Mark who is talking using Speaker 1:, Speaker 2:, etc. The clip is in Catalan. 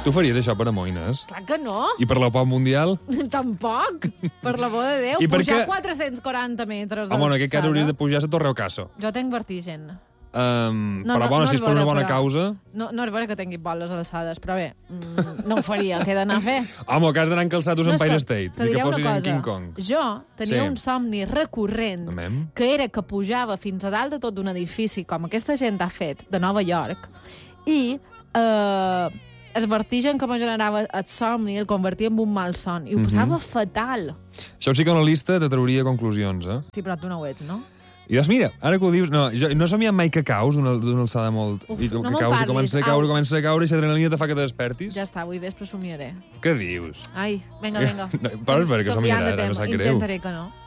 Speaker 1: Tu faries això per Amoïnes?
Speaker 2: Clar que no.
Speaker 1: I per la pop mundial?
Speaker 2: Tampoc. Per l'amor de Déu.
Speaker 1: I per
Speaker 2: Pujar
Speaker 1: què?
Speaker 2: 440 metres
Speaker 1: Home, en aquest cas
Speaker 2: d'alçada.
Speaker 1: hauries de pujar a Torre Ocaso.
Speaker 2: Jo tenc vertigen.
Speaker 1: Però bueno, si és per una bona causa...
Speaker 2: No és vera que tingui boles alçades, però bé, no ho faria, què he d'anar a fer?
Speaker 1: Home, que has d'anar encalçat-us Empire
Speaker 2: és que,
Speaker 1: State.
Speaker 2: te
Speaker 1: Ni que
Speaker 2: diré una
Speaker 1: fossin en
Speaker 2: cosa.
Speaker 1: King Kong.
Speaker 2: Jo tenia
Speaker 1: Sí.
Speaker 2: un somni recurrent
Speaker 1: Amem.
Speaker 2: que era que pujava fins a dalt de tot d'un edifici, com aquesta gent ha fet, de Nova York, i el vertigen que me generava el somni el convertia en un malson, i ho passava fatal.
Speaker 1: Això sí que una lista te trauria conclusions, eh?
Speaker 2: Sí, però tu no ho ets, no?
Speaker 1: I doncs mira, ara que ho dius... No, jo no somiat mai que caus d'una alçada molt...
Speaker 2: Uf,
Speaker 1: I
Speaker 2: no
Speaker 1: que
Speaker 2: me'n
Speaker 1: caus, i
Speaker 2: parlis.
Speaker 1: comença a caure, i l'adrenalina te fa que te despertis?
Speaker 2: Ja està, avui vespre somiaré.
Speaker 1: Què dius?
Speaker 2: Ai, vinga.
Speaker 1: No, però és vera que
Speaker 2: Canviant de
Speaker 1: somiaràs, no
Speaker 2: tema.
Speaker 1: sap greu.
Speaker 2: Intentaré que no.